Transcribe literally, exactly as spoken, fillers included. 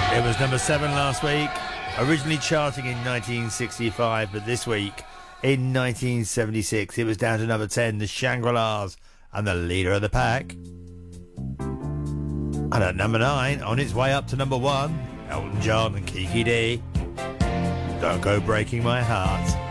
It was number seven last week, originally charting in nineteen sixty-five, but this week, in nineteen seventy-six, it was down to number ten, the Shangri-Las, and the leader of the pack. And at number nine, on its way up to number one, Elton John and Kiki D. Don't Go Breaking My Heart.